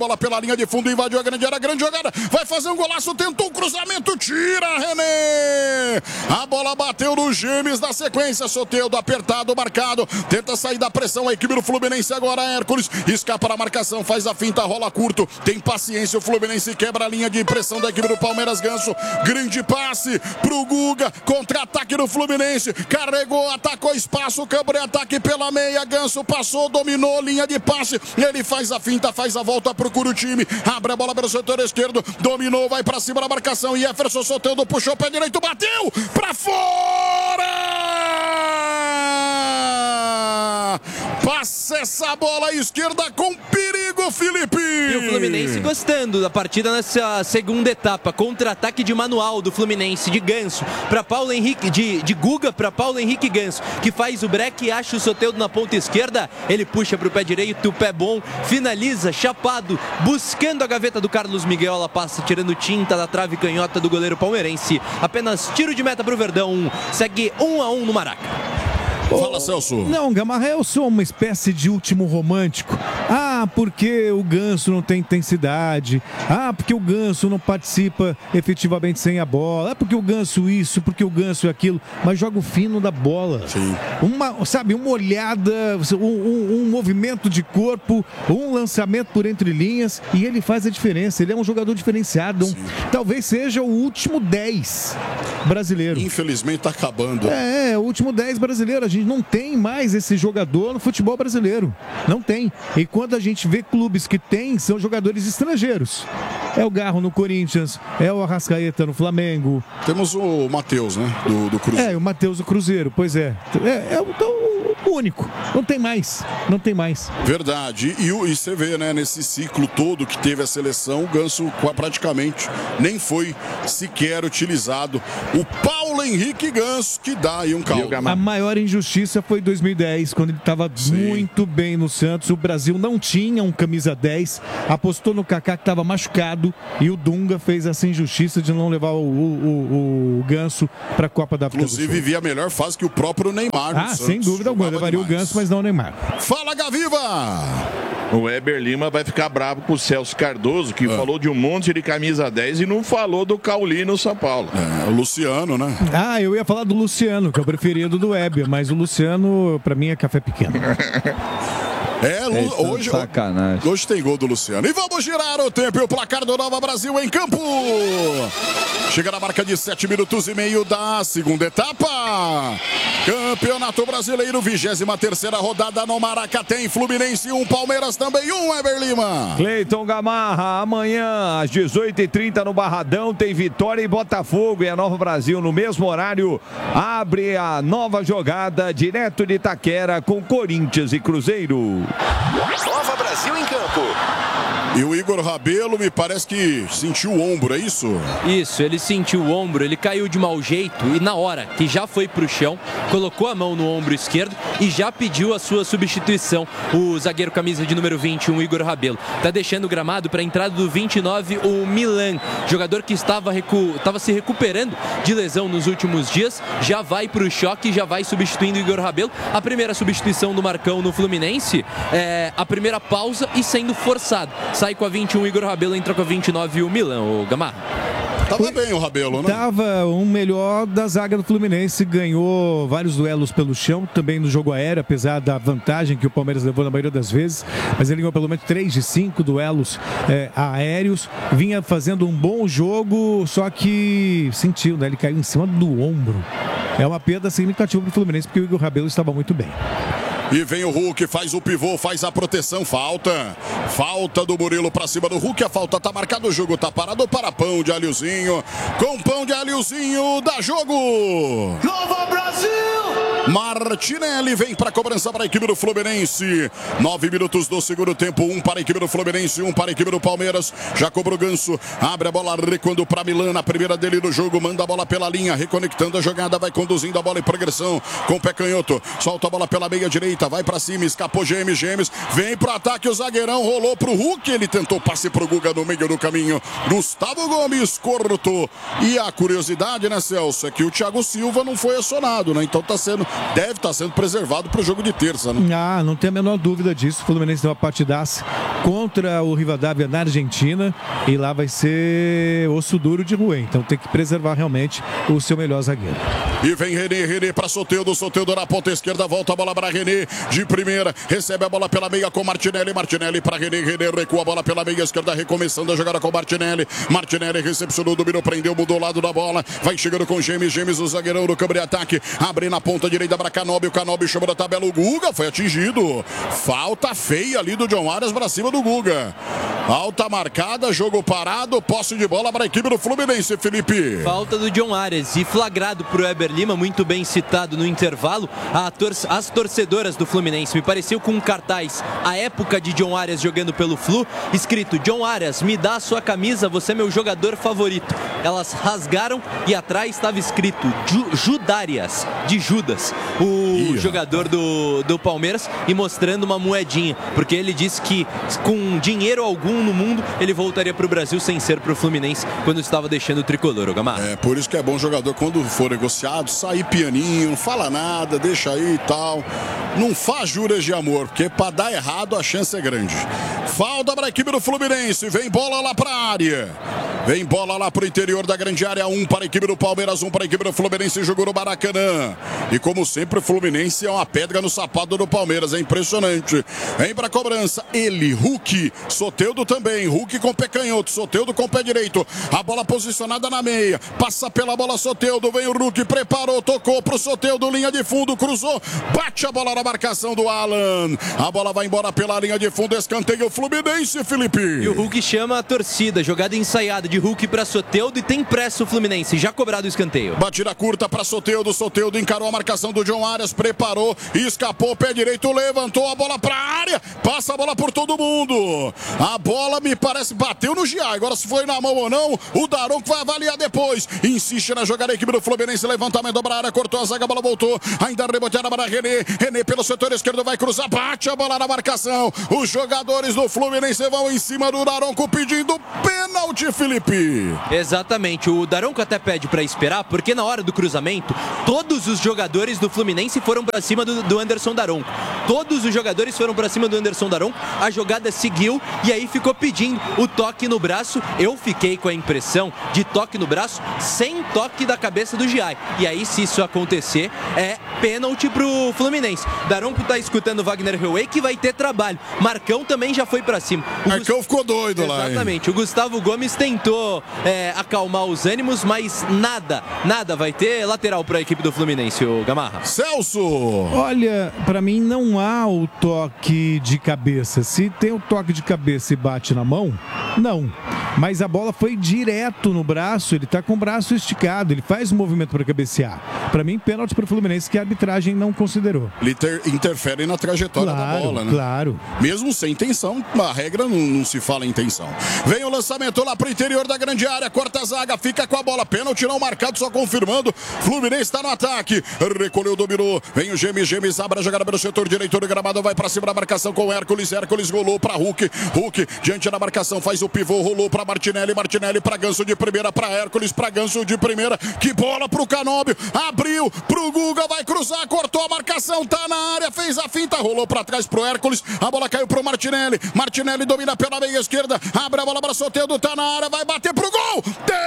Bola pela linha de fundo, invadiu a grande área, grande jogada, vai fazer um golaço, tentou um cruzamento, tira, René! A bola bateu no Gêmeos na sequência, Soteldo apertado, marcado, tenta sair da pressão, a equipe do Fluminense agora, Hércules, escapa da marcação, faz a finta, rola curto, tem paciência, o Fluminense quebra a linha de pressão da equipe do Palmeiras, Ganso, grande passe pro Guga, contra-ataque do Fluminense, carregou, atacou espaço, câmbio de ataque pela meia, Ganso passou, dominou, linha de passe, ele faz a finta, faz a volta, procura o time, abre a bola pelo setor esquerdo, dominou, vai pra cima da marcação, e Jefferson Soteldo puxou o pé direito, bateu pra fora! Passa essa bola à esquerda com perigo, Felipe! E o Fluminense gostando da partida nessa segunda etapa, contra-ataque de manual do Fluminense, de Ganso para Paulo Henrique, de Guga para Paulo Henrique Ganso, que faz o break e acha o Soteldo na ponta esquerda, ele puxa para o pé direito, o pé bom, finaliza, chapado, buscando a gaveta do Carlos Miguel, ela passa tirando tinta da trave canhota do goleiro palmeirense, apenas tiro de meta para o Verdão, segue 1-1 no Maraca. Fala, Celso. Não, Gamarra, eu sou uma espécie de último romântico. Porque o Ganso não tem intensidade. Porque o Ganso não participa efetivamente sem a bola. Porque o Ganso isso, porque o Ganso aquilo. Mas joga o fino da bola. Sim. Uma olhada, um movimento de corpo, um lançamento por entre linhas e ele faz a diferença. Ele é um jogador diferenciado. Talvez seja o último 10 brasileiro. Infelizmente tá acabando. O último 10 brasileiro. A gente não tem mais esse jogador no futebol brasileiro. Não tem. E quando a gente vê clubes que tem, são jogadores estrangeiros. É o Garro no Corinthians, é o Arrascaeta no Flamengo. Temos o Matheus, né? Do Cruzeiro. O Matheus do Cruzeiro, pois é. O único. Não tem mais. Não tem mais. Verdade. E você vê, né? Nesse ciclo todo que teve a seleção, o Ganso praticamente nem foi sequer utilizado. O Paulo Henrique Ganso, que dá aí um caldo. A maior injustiça foi em 2010, quando ele estava muito bem no Santos. O Brasil não tinha um camisa 10, apostou no Kaká que estava machucado e o Dunga fez essa injustiça de não levar o Ganso para a Copa da África do Sul. Inclusive vivia a melhor fase que o próprio Neymar. Sem dúvida alguma, levaria o Ganso, mas não o Neymar. Fala, Gaviva! O Weber Lima vai ficar bravo com o Celso Cardoso, que falou de um monte de camisa 10 e não falou do Cauli no São Paulo. O Luciano, né? Eu ia falar do Luciano, que é o preferido do Weber, mas o Luciano, pra mim, é café pequeno. Hoje tem gol do Luciano. E vamos girar o tempo e o placar do Nova Brasil em campo. Chega na marca de 7 minutos e meio da segunda etapa. Campeonato Brasileiro, 23ª rodada no Maraca. Tem Fluminense 1, Palmeiras também 1, Weber Lima. Cleiton Gamarra, amanhã às 18h30 no Barradão tem Vitória e Botafogo. E a Nova Brasil no mesmo horário abre a nova jogada direto de Itaquera com Corinthians e Cruzeiro. Nova Brasil em campo. E o Igor Rabelo me parece que sentiu o ombro, é isso? Isso, ele sentiu o ombro, ele caiu de mau jeito e na hora que já foi pro chão, colocou a mão no ombro esquerdo e já pediu a sua substituição. O zagueiro camisa de número 21, Igor Rabelo, tá deixando o gramado para a entrada do 29, o Milan, jogador que estava se recuperando de lesão nos últimos dias, já vai pro choque, já vai substituindo o Igor Rabelo. A primeira substituição do Marcão no Fluminense, a primeira pausa e sendo forçado. Sai com a 21 Igor Rabelo, entra com a 29 o Milan, o Gamarra. Tava bem o Rabelo, né? Tava um melhor da zaga do Fluminense, ganhou vários duelos pelo chão, também no jogo aéreo, apesar da vantagem que o Palmeiras levou na maioria das vezes, mas ele ganhou pelo menos 3 de 5 duelos aéreos, vinha fazendo um bom jogo, só que sentiu, né? Ele caiu em cima do ombro. É uma perda significativa pro Fluminense, porque o Igor Rabelo estava muito bem. E vem o Hulk, faz o pivô, faz a proteção, falta do Murilo pra cima do Hulk, a falta tá marcada, o jogo tá parado para pão de alhozinho, com pão de alhozinho, dá jogo! Nova Brasil! Martinelli vem para cobrança para a equipe do Fluminense, 9 minutos do segundo tempo, 1 para a equipe do Fluminense, 1 para a equipe do Palmeiras, já cobrou o Ganso, abre a bola, recuando para Milan, a primeira dele do jogo, manda a bola pela linha, reconectando a jogada, vai conduzindo a bola em progressão, com o pé canhoto, solta a bola pela meia direita, vai pra cima, escapou Gêmeos, vem pro ataque, o zagueirão rolou pro Hulk, ele tentou passe pro Guga no meio do caminho, Gustavo Gomes cortou. E a curiosidade, né, Celso, é que o Thiago Silva não foi acionado, né? Então tá sendo deve estar sendo preservado para o jogo de terça, né? Ah, não tem a menor dúvida disso. O Fluminense tem uma partidaça contra o Rivadavia na Argentina e lá vai ser osso duro de roer. Então tem que preservar realmente o seu melhor zagueiro. E vem René para Soteldo na ponta esquerda, volta a bola para René, de primeira, recebe a bola pela meia com Martinelli para René recua a bola pela meia esquerda, recomeçando a jogada com Martinelli recepcionou, dominou, prendeu, mudou o lado da bola, vai chegando com James, o zagueirão no campo de ataque, abre na ponta direita para Canóbio chama da tabela, o Guga foi atingido, falta feia ali do John Arias para cima do Guga, alta marcada, jogo parado, posse de bola para a equipe do Fluminense, Felipe. Falta do John Arias e flagrado pro Weber Lima, muito bem citado no intervalo, as torcedoras do Fluminense, me pareceu com um cartaz, a época de John Arias jogando pelo Flu, escrito: John Arias, me dá a sua camisa, você é meu jogador favorito. Elas rasgaram e atrás estava escrito Judárias, de Judas, o jogador do Palmeiras, e mostrando uma moedinha, porque ele disse que com dinheiro algum no mundo ele voltaria para o Brasil sem ser para o Fluminense quando estava deixando o tricolor, o Gamarra. É, por isso que é bom jogador quando for negociado, sair pianinho, não fala nada, deixa aí e tal, não faz juras de amor, porque para dar errado a chance é grande. Falta para a equipe do Fluminense, vem bola lá para a área, vem bola lá para o interior da grande área, 1 para a equipe do Palmeiras, 1 para a equipe do Fluminense, jogou no Maracanã, e como sempre o Fluminense é uma pedra no sapato do Palmeiras, é impressionante, vem para a cobrança, ele, Hulk, Soteldo também, Hulk com pé canhoto, Soteldo com pé direito, a bola posicionada na meia, passa pela bola Soteldo, vem o Hulk, preparou, tocou pro Soteldo, linha de fundo, cruzou, bate a bola na marcação do Alan, a bola vai embora pela linha de fundo, escanteio Fluminense, Felipe. E o Hulk chama a torcida, jogada ensaiada de Hulk para Soteldo e tem pressa o Fluminense, já cobrado o escanteio. Batida curta para Soteldo, Soteldo encarou a marcação do John Arias, preparou, escapou, pé direito, levantou a bola para a área, passa a bola por todo mundo. A bola me parece bateu no Giai, agora se foi na mão ou não, o Daronco vai avaliar depois. Insiste na jogada a equipe do Fluminense, levantamento para a área, cortou a zaga, a bola voltou, ainda reboteada para René pelo setor esquerdo, vai cruzar, bate a bola na marcação. Os jogadores do Fluminense vão em cima do Daronco pedindo pênalti, Felipe. Exatamente, o Daronco até pede para esperar, porque na hora do cruzamento, todos os jogadores do Fluminense foram para cima do Anderson Daronco. Todos os jogadores foram para cima do Anderson Daronco, a jogada seguiu e aí ficou pedindo o toque no braço. Eu fiquei com a impressão de toque no braço sem toque da cabeça do Giai. E aí, se isso acontecer, é pênalti pro Fluminense. Daronco tá escutando o Wagner Heuê, que vai ter trabalho. Marcão também já foi para cima. Marcão ficou doido lá. Exatamente, o Gustavo Gomes tentou acalmar os ânimos, mas nada vai ter lateral para a equipe do Fluminense, o Gamarra. Celso! Olha, para mim não há o toque de cabeça. Se tem o toque de cabeça e bate na mão, não. Mas a bola foi direto no braço, ele tá com o braço esticado, ele faz o movimento para cabecear. Para mim, pênalti para o Fluminense que a arbitragem não considerou. Ele interfere na trajetória da bola, né? Claro. Mesmo sem intenção, a regra não se fala em intenção. Vem o lançamento lá pro interior da grande área, corta a zaga, fica com a bola, pênalti não marcado, só confirmando. Fluminense está no ataque, recolheu, dominou, vem o James, abre a jogada pelo setor direito do gramado, vai para cima da marcação com Hércules rolou para Hulk, diante da marcação, faz o pivô, rolou para Martinelli para Ganso de primeira, para Hércules, para Ganso de primeira, que bola pro Canóbio, abriu pro Guga, vai cruzar, cortou a marcação, tá na área, fez a finta, rolou para trás pro Hércules, a bola caiu pro Martinelli domina pela meia esquerda, abre a bola para Soteldo, tá na área, vai bater pro gol,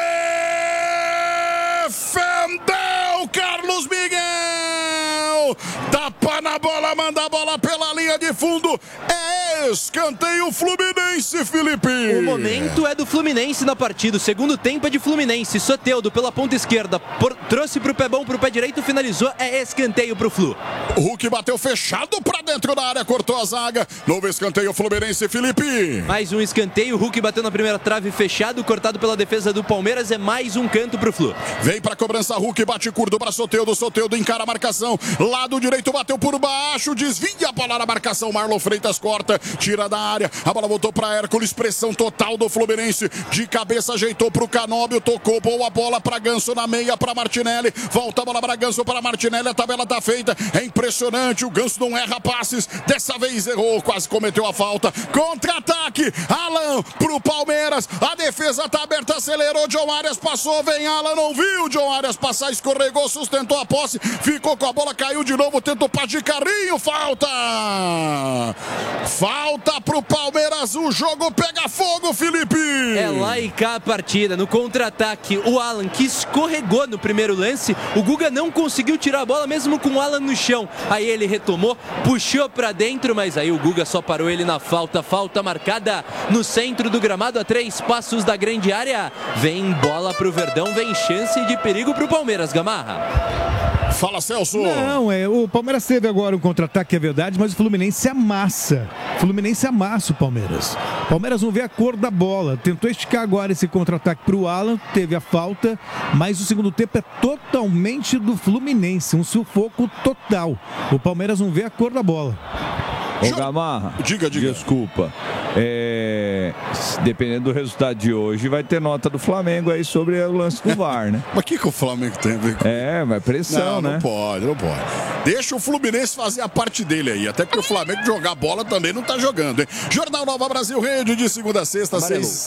defendeu Carlos Miguel, tapa na bola, manda a bola pela linha de fundo, é escanteio Fluminense, Felipe. O momento é do Fluminense na partida, o segundo tempo é de Fluminense. Soteldo pela ponta esquerda, trouxe pro pé bom, pro pé direito, finalizou, é escanteio pro Flu. O Hulk bateu fechado pra dentro da área, cortou a zaga, novo escanteio Fluminense, Felipe. Mais um escanteio, o Hulk bateu na primeira trave, fechado, cortado pela defesa do Palmeiras, é mais um canto pro Flu. Vem pra cobrança, Hulk bate curto pra Soteldo encara a marcação, lado direito bateu por baixo, desvia a bola na marcação, Marlon Freitas corta, tira da área, a bola voltou para Hércules, pressão total do Fluminense, de cabeça ajeitou para o Canóbio, tocou, boa bola para Ganso na meia, para Martinelli, volta a bola para Ganso, para Martinelli, a tabela tá feita, é impressionante, o Ganso não erra passes, dessa vez errou, quase cometeu a falta, contra-ataque, Alan pro Palmeiras, a defesa tá aberta, acelerou, John Arias passou, vem Alan, não viu John Arias passar, escorregou, sustentou a posse, ficou com a bola, caiu de novo, tentou passe de carrinho, falta pro Palmeiras, o jogo pega fogo, Felipe. É lá e cá a partida, no contra-ataque, o Alan que escorregou no primeiro lance, o Guga não conseguiu tirar a bola mesmo com o Alan no chão, aí ele retomou, puxou pra dentro, mas aí o Guga só parou ele na falta marcada no centro do gramado, a 3 passos da grande área, vem bola pro Verdão, vem chance de perigo pro Palmeiras, Gamarra. Fala, Celso. Não, o Palmeiras teve agora um contra-ataque, é verdade, mas o Fluminense amassa. O Fluminense amassa o Palmeiras. O Palmeiras não vê a cor da bola. Tentou esticar agora esse contra-ataque para o Alan, teve a falta, mas o segundo tempo é totalmente do Fluminense, um sufoco total. O Palmeiras não vê a cor da bola. Ô Gamarra, diga. Desculpa. Dependendo do resultado de hoje, vai ter nota do Flamengo aí sobre o lance do VAR, né? Mas o que o Flamengo tem a ver com vai pressão, né? Não pode. Deixa o Fluminense fazer a parte dele aí. Até porque o Flamengo jogar bola também não tá jogando, hein? Jornal Nova Brasil Rede, de segunda a sexta,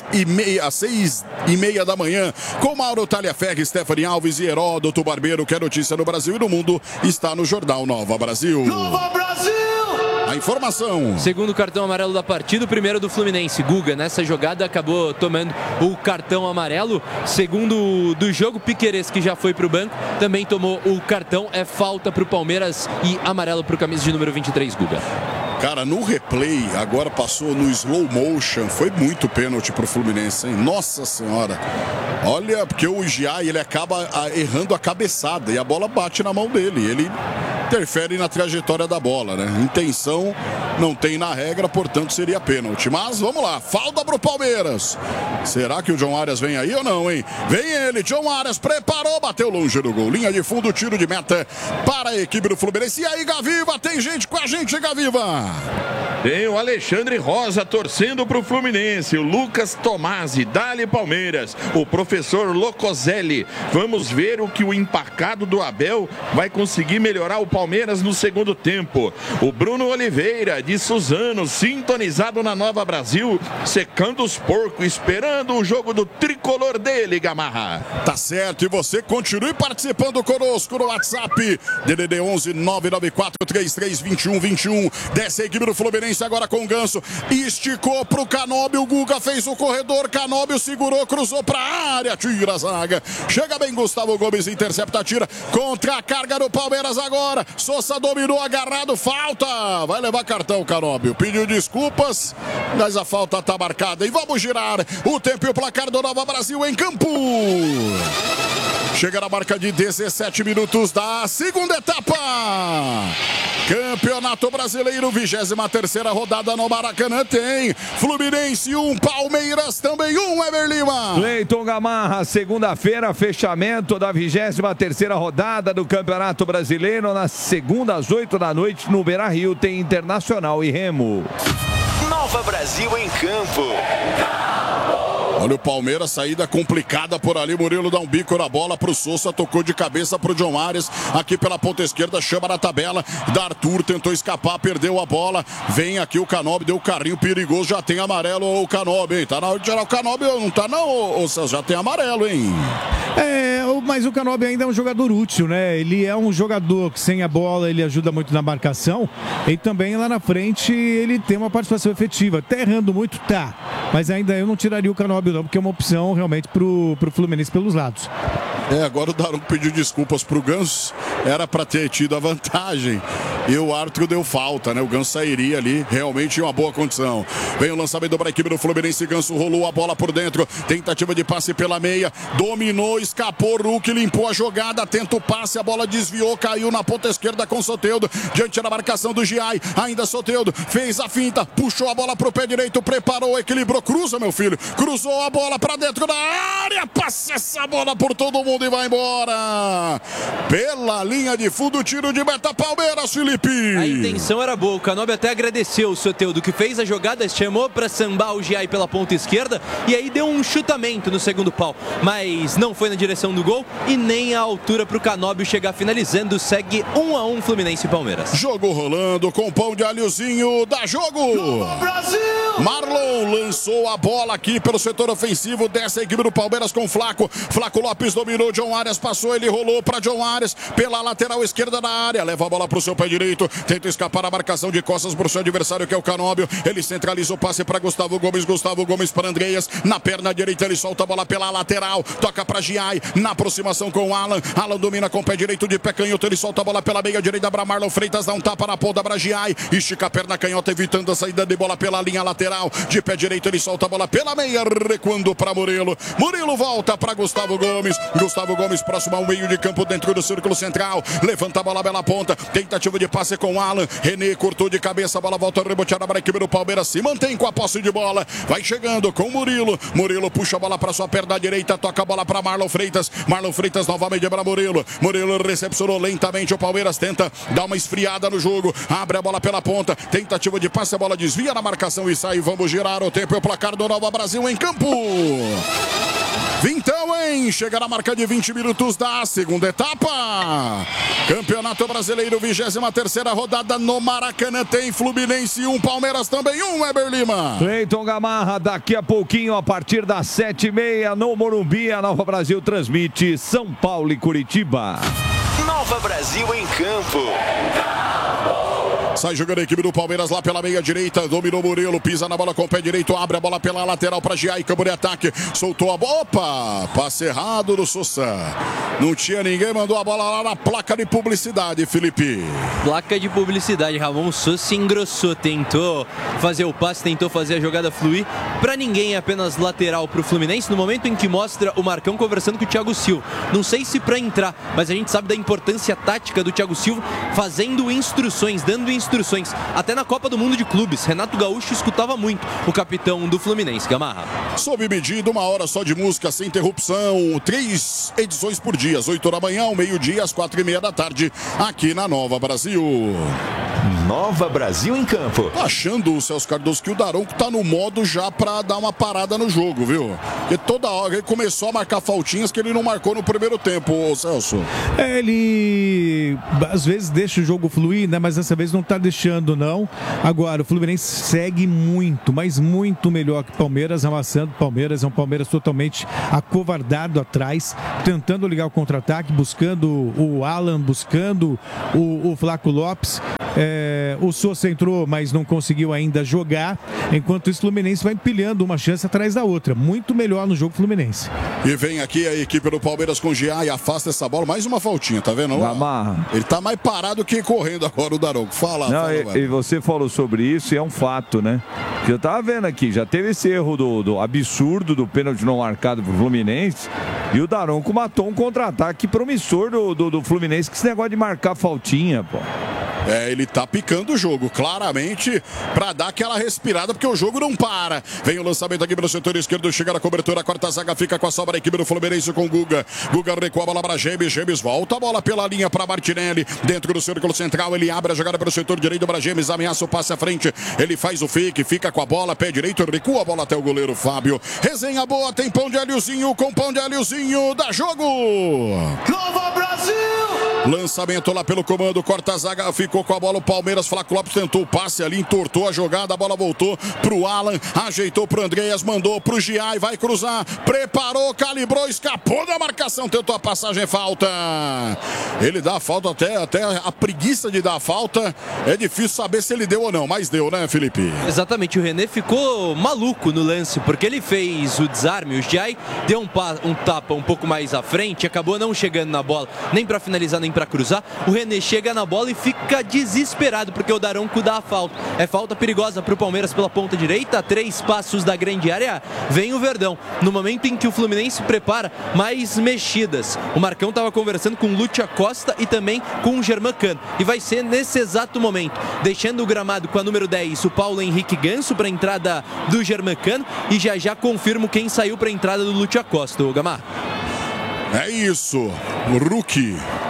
6h30 da manhã, com Mauro Talhaferri, Stephanie Alves e Heródoto Barbeiro, que é notícia no Brasil e no mundo, está no Jornal Nova Brasil. Nova Brasil! A informação. Segundo cartão amarelo da partida, o primeiro do Fluminense. Guga, nessa jogada, acabou tomando o cartão amarelo. Segundo do jogo, Piquerez, que já foi para o banco, também tomou o cartão. É falta para o Palmeiras e amarelo para o camisa de número 23, Guga. Cara, no replay, agora passou no slow motion, foi muito pênalti pro Fluminense, hein? Nossa Senhora. Olha, porque o Giai, ele acaba errando a cabeçada e a bola bate na mão dele. Ele interfere na trajetória da bola, né? Intenção não tem na regra, portanto seria pênalti. Mas vamos lá, falta pro Palmeiras. Será que o John Arias vem aí ou não, hein? Vem ele, John Arias, preparou, bateu longe do gol. Linha de fundo, tiro de meta para a equipe do Fluminense. E aí, Gaviva, tem gente com a gente, Gaviva? Tem o Alexandre Rosa torcendo pro Fluminense, o Lucas Tomasi, Dali Palmeiras, o professor Locoselli. Vamos ver o que o empacado do Abel vai conseguir melhorar o Palmeiras no segundo tempo. O Bruno Oliveira, de Suzano, sintonizado na Nova Brasil, secando os porcos, esperando o jogo do tricolor dele, Gamarra. Tá certo, e você continue participando conosco no WhatsApp, DDD 11 994 33 21 21. Desce a equipe do Fluminense agora com o Ganso, esticou pro Canóbio, o Guga fez o corredor, Canóbio segurou, cruzou pra área, tira a zaga, chega bem Gustavo Gomes, intercepta, tira, contra a carga do Palmeiras agora, Sousa dominou, agarrado, falta, vai levar cartão Canóbio, pediu desculpas, mas a falta tá marcada e vamos girar o tempo e o placar do Nova Brasil em campo. Chega na marca de 17 minutos da segunda etapa. Campeonato Brasileiro, 23ª rodada no Maracanã, tem Fluminense 1, Palmeiras também 1, Ever Lima. Cleiton Gamarra, segunda-feira, fechamento da 23ª rodada do Campeonato Brasileiro. Na segunda, às 8 da noite, no Beira-Rio, tem Internacional e Remo. Nova Brasil em campo. Olha o Palmeiras, saída complicada por ali, Murilo dá um bico na bola pro Sousa, tocou de cabeça pro John Arias, aqui pela ponta esquerda, chama na tabela, da Arthur, tentou escapar, perdeu a bola, vem aqui o Canóbio, deu o carrinho perigoso, já tem amarelo o Canóbio, hein? Tá na hora de tirar o Canóbio, não tá não, ou já tem amarelo, hein? Mas o Canóbio ainda é um jogador útil, né? Ele é um jogador que sem a bola ele ajuda muito na marcação e também lá na frente ele tem uma participação efetiva. Tá errando muito? Tá. Mas ainda eu não tiraria o Canóbio não, porque é uma opção realmente pro Fluminense pelos lados. Agora o Daronco pediu desculpas pro Ganso, era pra ter tido a vantagem e o árbitro deu falta, né? O Ganso sairia ali realmente em uma boa condição. Vem o lançamento para a equipe do Fluminense, Ganso rolou a bola por dentro, tentativa de passe pela meia, dominou, escapou, Hulk limpou a jogada, tenta o passe, a bola desviou, caiu na ponta esquerda com Soteldo, diante da marcação do Giai, ainda Soteldo, fez a finta, puxou a bola pro pé direito, preparou, equilibrou, cruza meu filho, cruzou a bola pra dentro da área, passa essa bola por todo mundo e vai embora. Pela linha de fundo, tiro de meta, Palmeiras, Felipe. Felipe? A intenção era boa, o Canóbio até agradeceu o Soteldo, que fez a jogada, chamou para sambar o Giai pela ponta esquerda e aí deu um chutamento no segundo pau, mas não foi na direção do gol e nem a altura para o Canóbio chegar finalizando. Segue 1-1 Fluminense e Palmeiras. Jogo rolando com pão de alhozinho, dá jogo! Brasil! Marlon lançou a bola aqui pelo setor ofensivo dessa equipe do Palmeiras com Flaco. Flaco Lopes dominou, John Arias passou, ele rolou para John Arias pela lateral esquerda da área, leva a bola para o seu pé direito, tenta escapar a marcação de costas para o seu adversário que é o Canóbio, ele centraliza o passe para Gustavo Gomes para Andreas, na perna direita ele solta a bola pela lateral, toca para Giai, na aproximação com o Alan domina com o pé direito, de pé canhoto, ele solta a bola pela meia direita para Marlon Freitas, dá um tapa na ponta para Giai, estica a perna canhota evitando a saída de bola pela linha lateral, de pé direito ele solta a bola pela meia, recuando para Murilo volta para Gustavo Gomes próximo ao meio de campo dentro do círculo central, levanta a bola pela ponta, tentativa de passe com Alan, René cortou de cabeça, a bola volta reboteada para a equipe do Palmeiras, se mantém com a posse de bola, vai chegando com Murilo puxa a bola para sua perna direita, toca a bola para Marlon Freitas novamente para Murilo recepcionou lentamente, o Palmeiras tenta dar uma esfriada no jogo, abre a bola pela ponta, tentativa de passe, a bola desvia na marcação e sai, vamos girar o tempo, é o placar do Nova Brasil em campo. Vintão, hein? Chega na marca de 20 minutos da segunda etapa. Campeonato Brasileiro, 23ª rodada no Maracanã. Tem Fluminense 1, Palmeiras também 1, Weber Lima. Cleiton Gamarra, daqui a pouquinho, a partir das 7h30 no Morumbi, a Nova Brasil transmite São Paulo e Curitiba. Nova Brasil em campo. Sai jogando a equipe do Palmeiras lá pela meia direita, dominou Murilo, pisa na bola com o pé direito, abre a bola pela lateral para Giai, campo de ataque, soltou a bola, opa, passe errado do Sousa, não tinha ninguém, mandou a bola lá na placa de publicidade, Felipe. Placa de publicidade, Ramon Sousa engrossou, tentou fazer o passe, tentou fazer a jogada fluir, para ninguém, apenas lateral para o Fluminense, no momento em que mostra o Marcão conversando com o Thiago Silva, não sei se para entrar, mas a gente sabe da importância tática do Thiago Silva, fazendo instruções, dando instruções, até na Copa do Mundo de Clubes. Renato Gaúcho escutava muito o capitão do Fluminense, Gamarra. Sob medida, 1 hora só de música sem interrupção, 3 edições por dia, às 8 da manhã, ao meio-dia, às 4h30 da tarde, aqui na Nova Brasil. Nova Brasil em campo. Achando o Celso Cardoso que o Daronco tá no modo já pra dar uma parada no jogo, viu? Porque toda hora ele começou a marcar faltinhas que ele não marcou no primeiro tempo, ô Celso. Ele às vezes deixa o jogo fluir, né? Mas dessa vez não tá deixando, não. Agora, o Fluminense segue muito, mas muito melhor que o Palmeiras, amassando o Palmeiras. É um Palmeiras totalmente acovardado atrás, tentando ligar o contra-ataque, buscando o Alan, buscando o Flaco Lopes. O Sousa entrou, mas não conseguiu ainda jogar. Enquanto isso, o Fluminense vai empilhando uma chance atrás da outra. Muito melhor no jogo Fluminense. E vem aqui a equipe do Palmeiras com o Giai, afasta essa bola. Mais uma faltinha, tá vendo? Ele tá mais parado que correndo agora, o Daronco. Fala, e você falou sobre isso e é um fato, né? Que eu tava vendo aqui, já teve esse erro do absurdo do pênalti não marcado pro Fluminense. E o Daronco matou um contra-ataque promissor do Fluminense, que esse negócio de marcar faltinha, pô. Ele tá picando o jogo, claramente, pra dar aquela respirada, porque o jogo não para. Vem o lançamento aqui pelo setor esquerdo, chega na cobertura, a quarta zaga fica com a sobra, a equipe do Fluminense com o Guga. Guga recua a bola pra Gemes, volta a bola pela linha pra Martinelli, dentro do círculo central, ele abre a jogada pelo setor direito pra Gemes, ameaça o passe à frente, ele faz o fake, fica com a bola, pé direito, recua a bola até o goleiro Fábio. Resenha boa, tem pão de alhozinho, com pão de alhozinho, dá jogo! Nova Brasil! Lançamento lá pelo comando, corta a zaga, ficou com a bola o Palmeiras, Flaco Lopes tentou o passe ali, entortou a jogada, a bola voltou pro Alan, ajeitou pro Andreas, mandou pro Giai, vai cruzar, preparou, calibrou, escapou da marcação, tentou a passagem, falta. Ele dá a falta, até a preguiça de dar a falta, é difícil saber se ele deu ou não, mas deu, né, Felipe? Exatamente, o René ficou maluco no lance, porque ele fez o desarme, o Giai deu um tapa um pouco mais à frente, acabou não chegando na bola, nem pra finalizar, nem pra cruzar. O René chega na bola e fica desesperado, porque o Daronco dá a falta. É falta perigosa pro Palmeiras pela ponta direita, 3 passos da grande área, vem o Verdão. No momento em que o Fluminense prepara mais mexidas, o Marcão estava conversando com o Lúcio Costa e também com o Germán, e vai ser nesse exato momento, deixando o gramado com a número 10, o Paulo Henrique Ganso para a entrada do Germán, e já confirmo quem saiu para a entrada do Lúcio Costa, o Gamar. É isso, o rookie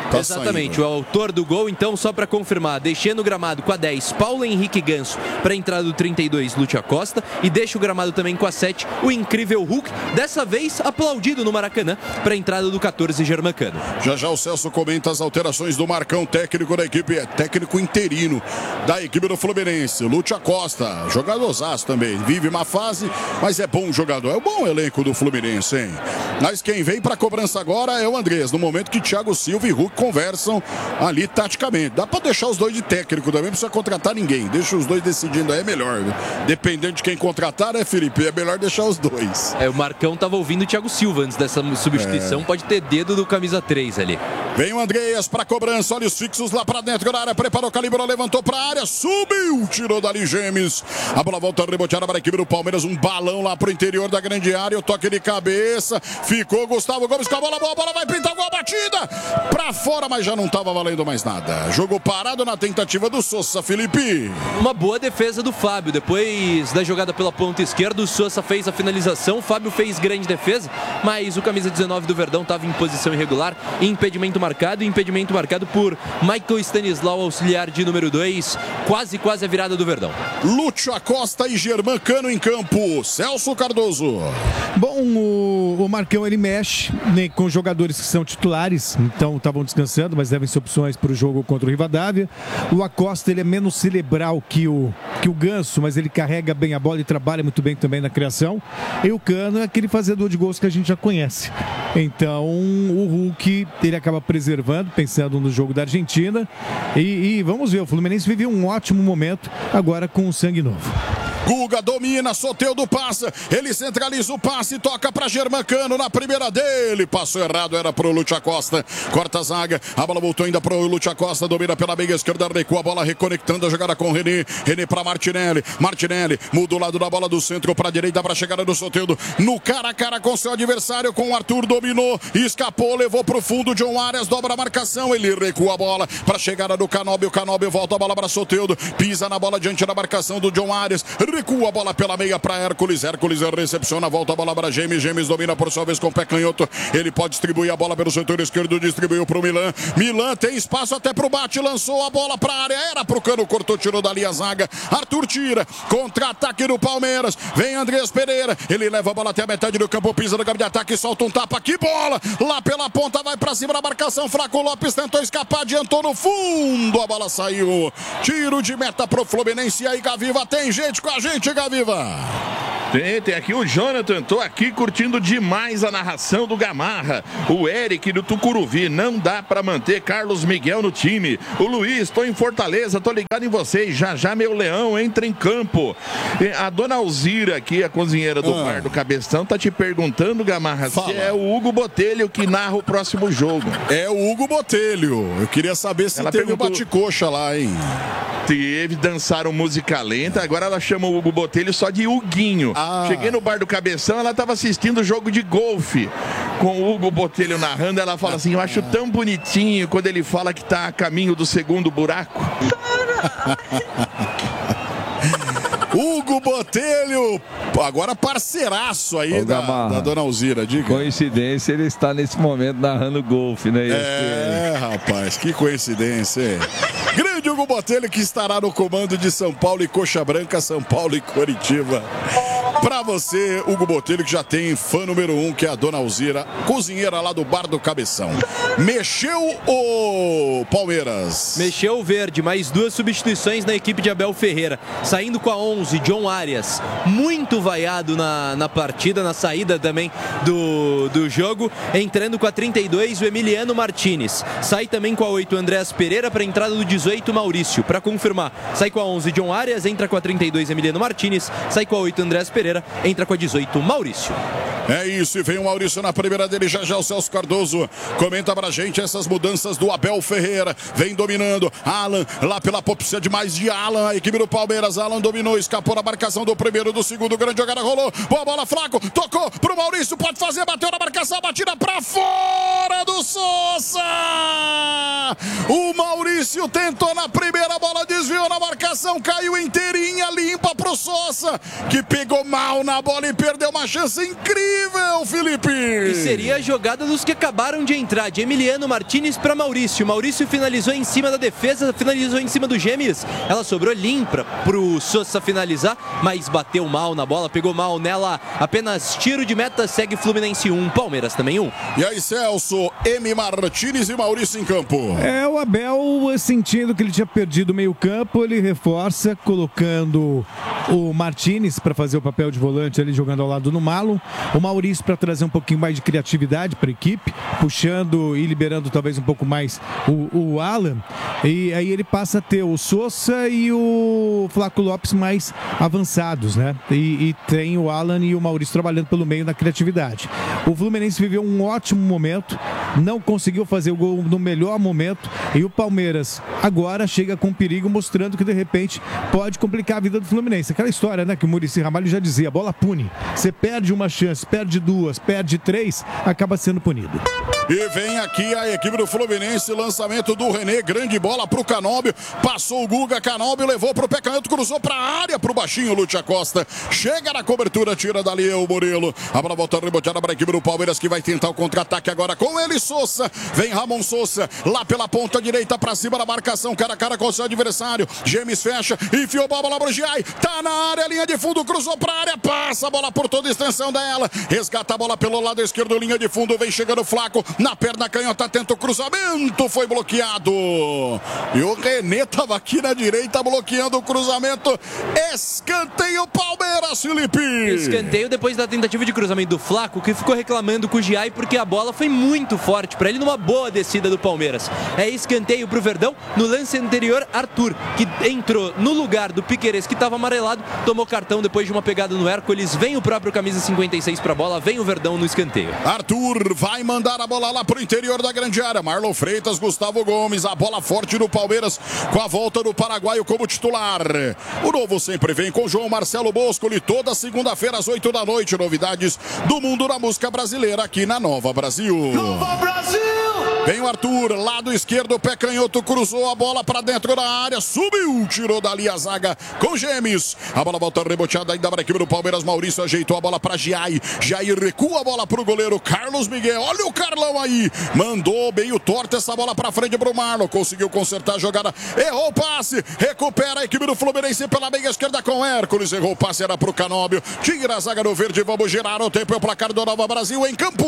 Tá Exatamente, saindo. o autor do gol, então, só para confirmar, deixando o gramado com a 10, Paulo Henrique Ganso, para a entrada do 32, Lúcio Acosta, e deixa o gramado também com a 7, o incrível Hulk, dessa vez aplaudido no Maracanã, para a entrada do 14, Germancano. Já o Celso comenta as alterações do Marcão, técnico da equipe, técnico interino da equipe do Fluminense. Lúcio Acosta, jogadorzaço também, vive uma fase, mas é bom jogador, é um bom elenco do Fluminense, hein? Mas quem vem para a cobrança agora é o Andrés, no momento que Thiago Silva e Hulk conversam ali taticamente. Dá para deixar os dois de técnico também, não precisa contratar ninguém, deixa os dois decidindo aí, é melhor, viu? Dependendo de quem contratar, né, Felipe? É melhor deixar os dois. O Marcão tava ouvindo o Thiago Silva antes dessa substituição, pode ter dedo do camisa 3 ali. Vem o Andreas para cobrança, olha os fixos lá para dentro da área, preparou, calibrou, levantou para a área, subiu, tirou dali Gemes. A bola volta reboteada para a equipe do Palmeiras, um balão lá pro interior da grande área, o toque de cabeça, ficou Gustavo Gomes com a bola boa, a bola vai pintar, gol, batida para fora, mas já não estava valendo mais nada. Jogo parado na tentativa do Sousa, Felipe. Uma boa defesa do Fábio, depois da jogada pela ponta esquerda, o Sousa fez a finalização, o Fábio fez grande defesa, mas o camisa 19 do Verdão estava em posição irregular, impedimento marcado por Michael Stanislau, auxiliar de número 2, quase a virada do Verdão. Lúcio Acosta e Germancano em campo, Celso Cardoso. Bom, o Marcão ele mexe, né, com jogadores que são titulares, então estavam descansando, mas devem ser opções para o jogo contra o Rivadavia. O Acosta ele é menos cerebral que o Ganso, mas ele carrega bem a bola e trabalha muito bem também na criação. E o Cano é aquele fazedor de gols que a gente já conhece. Então o Hulk ele acaba preservando, pensando no jogo da Argentina. E vamos ver, o Fluminense vive um ótimo momento agora com o sangue novo. Guga domina, Soteldo passa, ele centraliza o passe, toca para Germancano na primeira dele, passou errado, era pro Lúcio Acosta, corta a zaga, a bola voltou ainda pro Lúcio Acosta, domina pela meia esquerda, recua a bola, reconectando a jogada com René para Martinelli, muda o lado da bola do centro para a direita para a chegada do Soteldo, no cara a cara com seu adversário, com o Arthur, dominou, escapou, levou pro fundo, John Arias dobra a marcação, ele recua a bola para a chegada do Canóbio, volta a bola para Soteldo, pisa na bola diante da marcação do John Arias, recua a bola pela meia para Hércules recepciona, volta a bola para Gemes domina por sua vez com o pé canhoto, ele pode distribuir a bola pelo setor esquerdo, distribuiu para o Milan tem espaço até para o bate, lançou a bola para a área, era para o Cano, cortou, tirou dali a zaga, Arthur tira, contra-ataque do Palmeiras, vem Andrés Pereira, ele leva a bola até a metade do campo, pisa no campo de ataque, solta um tapa, que bola, lá pela ponta, vai para cima da marcação, Flaco Lopes tentou escapar, adiantou no fundo, a bola saiu, tiro de meta pro Fluminense, e aí Gaviva, tem gente com a gente, Gaviva. Tem aqui o Jonathan, tô aqui curtindo demais a narração do Gamarra. O Eric do Tucuruvi, não dá pra manter Carlos Miguel no time. O Luiz, tô em Fortaleza, tô ligado em vocês, já meu leão entra em campo. A dona Alzira aqui, a cozinheira do bar do Cabeção, tá te perguntando, Gamarra, se é o Hugo Botelho que narra o próximo jogo. É o Hugo Botelho, eu queria saber se ela teve o bate-coxa lá, hein? Teve, dançaram música lenta, agora ela chama o Hugo Botelho só de Huguinho. Cheguei no bar do Cabeção, ela estava assistindo o jogo de golfe com o Hugo Botelho narrando, ela fala assim, eu acho tão bonitinho quando ele fala que tá a caminho do segundo buraco. Hugo Botelho, agora parceiraço aí da dona Alzira, diga. Coincidência, ele está nesse momento narrando golfe, né? Rapaz, que coincidência, hein? Grande Hugo Botelho que estará no comando de São Paulo e Coxa Branca, São Paulo e Coritiba. Pra você, Hugo Botelho, que já tem fã número 1, que é a dona Alzira, cozinheira lá do Bar do Cabeção. Mexeu o Palmeiras? Mexeu o verde, mais 2 substituições na equipe de Abel Ferreira. Saindo com a 11, John Arias, muito vaiado na partida, na saída também do jogo. Entrando com a 32, o Emiliano Martinez. Sai também com a 8, Andrés Pereira, para a entrada do 18, Maurício. Para confirmar, sai com a 11, John Arias, entra com a 32, Emiliano Martinez, sai com a 8, Andrés Pereira, entra com a 18, Maurício. É isso, e vem o Maurício na primeira dele, já o Celso Cardoso comenta pra gente essas mudanças do Abel Ferreira, vem dominando, Alan, lá pela popcia demais de Alan, a equipe do Palmeiras, Alan dominou, escapou na marcação do primeiro, do segundo, grande jogada, rolou, boa bola, Flaco, tocou pro Maurício, pode fazer, bateu na marcação, batida pra fora do Sousa! O Maurício tentou na primeira, bola desviou, ganhou na marcação, caiu inteirinha, limpa pro Sosa, que pegou mal na bola e perdeu uma chance incrível, Felipe. E seria a jogada dos que acabaram de entrar, de Emiliano Martinez para Maurício. Maurício finalizou em cima da defesa, finalizou em cima do Gêmeos. Ela sobrou limpa pro Sosa finalizar, mas bateu mal na bola, pegou mal nela. Apenas tiro de meta, segue Fluminense 1, Palmeiras também 1. E aí, Celso, M. Martinez e Maurício em campo. O Abel, sentindo que ele tinha perdido o meio-campo, ele reforça, colocando o Martinez para fazer o papel de volante ali, jogando ao lado do Marlon. O Maurício para trazer um pouquinho mais de criatividade para a equipe, puxando e liberando talvez um pouco mais o Alan. E aí ele passa a ter o Sosa e o Flaco Lopes mais avançados, né? E tem o Alan e o Maurício trabalhando pelo meio na criatividade. O Fluminense viveu um ótimo momento, não conseguiu fazer o gol no melhor momento, e o Palmeiras agora chega com perigo, mostrando que de repente pode complicar a vida do Fluminense. Aquela história, né, que o Muricy Ramalho já dizia, a bola pune. Você perde uma chance, perde duas, perde três, acaba sendo punido. E vem aqui a equipe do Fluminense, lançamento do René, grande bola pro Canóbio, passou o Guga, Canóbio levou pro pé canhoto, cruzou pra área, pro baixinho Lúcio Acosta, chega na cobertura, tira dali o Murilo, a bola volta reboteada para a equipe do Palmeiras, que vai tentar o contra-ataque agora com ele, Sosa, vem Ramon Sosa, lá pela ponta direita pra cima da marcação, cara a cara com o seu adversário, Gêmeos fecha, enfiou a bola pro Giai, tá na área, linha de fundo, cruzou pra área, passa a bola por toda a extensão dela, resgata a bola pelo lado esquerdo, linha de fundo, vem chegando o Flaco, na perna canhota, tenta o cruzamento, foi bloqueado. E o René tava aqui na direita bloqueando o cruzamento. Escanteio Palmeiras, Felipe. Escanteio depois da tentativa de cruzamento do Flaco, que ficou reclamando com o Giai porque a bola foi muito forte para ele numa boa descida do Palmeiras. É escanteio pro Verdão. No lance anterior, Arthur, que entrou no lugar do Piquerez, que estava amarelado, tomou cartão depois de uma pegada no Hércules. Vem o próprio camisa 56 para a bola, vem o Verdão no escanteio. Arthur vai mandar a bola lá pro interior da grande área. Marlon Freitas, Gustavo Gomes, a bola forte do Palmeiras com a volta do paraguaio como titular. O novo sempre vem com João Marcelo Boscoli, toda segunda-feira às 8 da noite. Novidades do mundo da música brasileira aqui na Nova Brasil. Nova Brasil! Vem o Arthur, lado esquerdo, pé canhoto, cruzou a bola para dentro da área, subiu, tirou dali a zaga com Gêmeos. A bola volta reboteada ainda para a equipe do Palmeiras. Maurício ajeitou a bola para Giai. Giai recua a bola para o goleiro Carlos Miguel. Olha o Carlão aí, mandou meio torta essa bola para frente para o Marlon. Conseguiu consertar a jogada, errou o passe, recupera a equipe do Fluminense pela meia esquerda com Hércules. Errou o passe, era para o Canóbio. Tira a zaga do verde, vamos girar o tempo. É o placar do Nova Brasil em campo.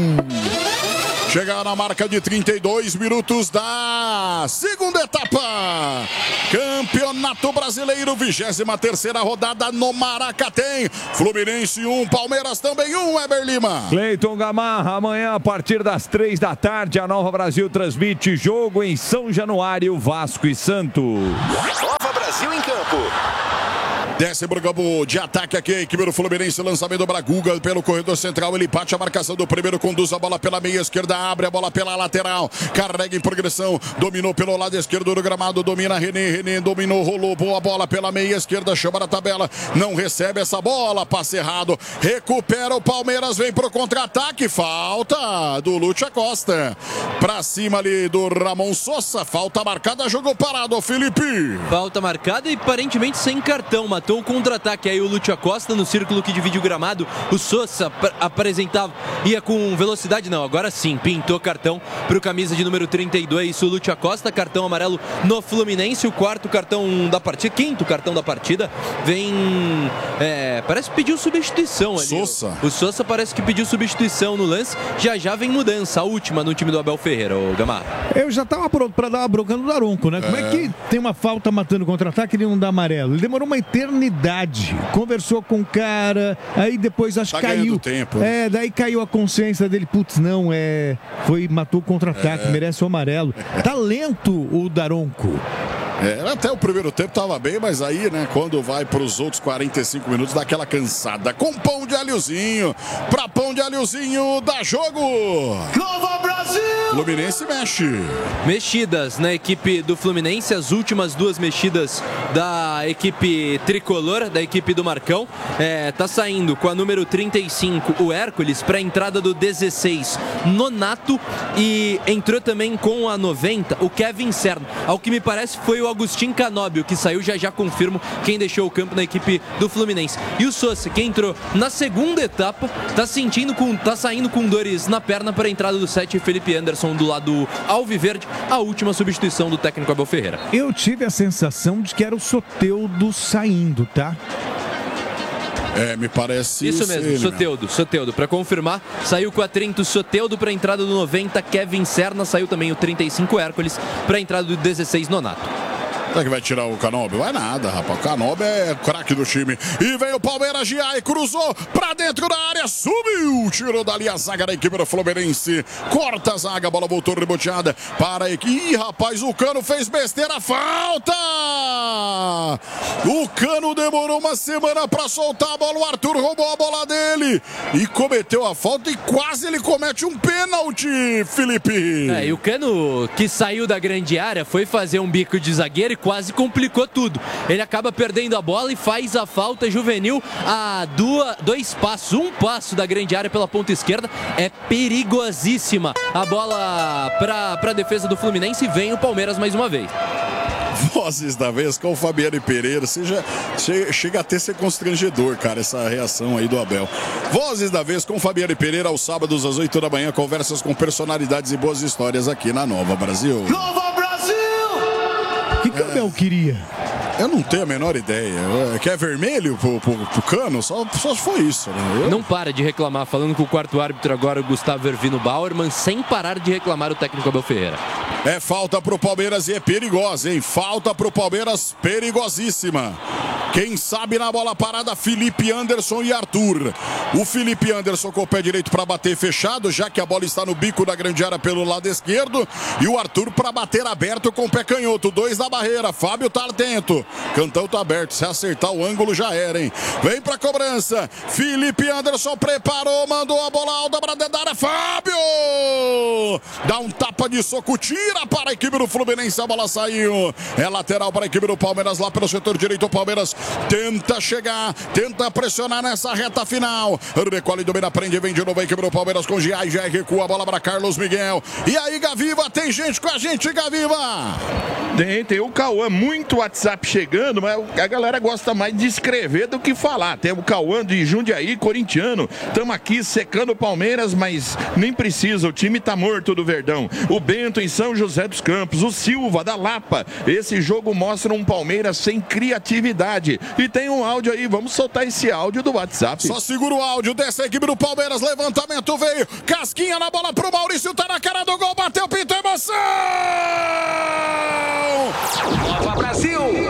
Chega na marca de 32 minutos da segunda etapa. Campeonato Brasileiro, 23ª rodada no Maracatem. Fluminense 1, Palmeiras também 1, Eber Lima. Cleiton Gamarra, amanhã a partir das 3 da tarde, a Nova Brasil transmite jogo em São Januário, Vasco e Santos. Nova Brasil em campo. Desce pro campo de ataque aqui a equipe do Fluminense, lançamento para Guga pelo corredor central, ele bate a marcação do primeiro, conduz a bola pela meia esquerda, abre a bola pela lateral, carrega em progressão, dominou pelo lado esquerdo do gramado, domina René dominou, rolou boa bola pela meia esquerda, chama na tabela, não recebe essa bola, passe errado, recupera o Palmeiras, vem pro contra-ataque, falta do Lúcio Acosta, pra cima ali do Ramon Sosa, falta marcada, jogo parado, Felipe. Falta marcada e aparentemente sem cartão, matou o contra-ataque aí o Lúcio Acosta no círculo que divide o gramado. O Sosa apresentava, ia com velocidade, não, agora sim, pintou cartão pro camisa de número 32, o Lúcio Acosta, cartão amarelo no Fluminense, o quarto cartão da partida, quinto cartão da partida, vem, parece que pediu substituição ali. O Sosa parece que pediu substituição no lance, já vem mudança, a última no time do Abel Ferreira, o Gamarra. Eu já tava pronto pra dar uma bronca no Daronco, né? Como é que tem uma falta matando contra-ataque e ele não dá amarelo? Ele demorou uma eternidade, conversou com o cara, aí depois acho que caiu. Tempo. Daí caiu a consciência dele, putz, não, matou o contra-ataque, merece o amarelo. Tá lento o Daronco. Até o primeiro tempo tava bem, mas aí, né, quando vai para os outros 45 minutos, dá aquela cansada. Com pão de alhozinho, pra pão de alhozinho, dá jogo! Nova Brasil! Fluminense mexe. Mexidas na equipe do Fluminense, as últimas duas mexidas da da equipe tricolor, da equipe do Marcão. Tá saindo com a número 35, o Hércules, para a entrada do 16, Nonato, e entrou também com a 90, o Kevin Serna. Ao que me parece foi o Agustin Canóbio que saiu, já confirmo quem deixou o campo na equipe do Fluminense. E o Sousa, que entrou na segunda etapa, tá saindo com dores na perna para a entrada do 7, Felipe Anderson, do lado alviverde, a última substituição do técnico Abel Ferreira. Eu tive a sensação de que era o Soteldo saindo, tá? Me parece... Isso mesmo, Soteldo. Para confirmar, saiu com a 30 o Soteldo para a entrada do 90, Kevin Serna. Saiu também o 35 Hércules para a entrada do 16 Nonato. Será que vai tirar o Canóbio? Vai nada, rapaz. O Canóbio é craque do time. E veio o Palmeiras, Giai, cruzou pra dentro da área, subiu, tirou dali a zaga da equipe do Fluminense. Corta a zaga, a bola voltou reboteada para a equipe. Ih, rapaz, o Cano fez besteira, falta! O Cano demorou uma semana pra soltar a bola, o Arthur roubou a bola dele e cometeu a falta e quase ele comete um pênalti, Felipe. E o Cano, que saiu da grande área, foi fazer um bico de zagueiro e quase complicou tudo. Ele acaba perdendo a bola e faz a falta juvenil a 2 passos, 1 passo da grande área pela ponta esquerda. É perigosíssima a bola para a defesa do Fluminense e vem o Palmeiras mais uma vez. Vozes da vez com o Fabiano Pereira. Chega até ser constrangedor, cara, essa reação aí do Abel. Vozes da vez com o Fabiano Pereira, aos sábados às 8 da manhã. Conversas com personalidades e boas histórias aqui na Nova Brasil. Nova Brasil! O que o Abel queria? Eu não tenho a menor ideia. Quer vermelho pro Cano? Só foi isso, né? Não para de reclamar, falando com o quarto árbitro agora, o Gustavo Ervino Bauerman, sem parar de reclamar o técnico Abel Ferreira. É falta pro Palmeiras e é perigosa, hein? Falta pro Palmeiras, perigosíssima. Quem sabe na bola parada, Felipe Anderson e Arthur. O Felipe Anderson com o pé direito para bater fechado, já que a bola está no bico da grande área pelo lado esquerdo. E o Arthur para bater aberto com o pé canhoto. 2 na barreira, Fábio tá atento. Cantão tá aberto, se acertar o ângulo já era, hein? Vem pra cobrança. Felipe Anderson preparou, mandou a bola alta para dentro da área. Fábio! Dá um tapa de soco, tira para a equipe do Fluminense, a bola saiu. É lateral para a equipe do Palmeiras, lá pelo setor direito. O Palmeiras tenta chegar, tenta pressionar nessa reta final. Recolhe, domina, prende, vem de novo a equipe do Palmeiras com Giai, já recua a bola para Carlos Miguel. E aí, Gaviva, tem gente com a gente, Gaviva? Tem o Cauã, muito WhatsApp chegando, mas a galera gosta mais de escrever do que falar. Tem o Cauã de Jundiaí, corintiano. Estamos aqui secando o Palmeiras, mas nem precisa, o time tá morto do Verdão. O Bento em São José dos Campos, o Silva da Lapa. Esse jogo mostra um Palmeiras sem criatividade. E tem um áudio aí, vamos soltar esse áudio do WhatsApp. Só segura o áudio dessa equipe do Palmeiras, levantamento veio, casquinha na bola pro Maurício, tá na cara do gol, bateu, pintou, emoção! Nova Brasil!